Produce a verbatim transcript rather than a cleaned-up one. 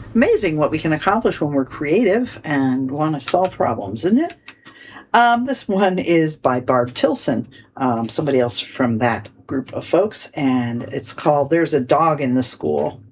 Amazing what we can accomplish when we're creative and want to solve problems, isn't it? Um, this one is by Barb Tilson, um, somebody else from that group of folks, and it's called There's a Dog in the School.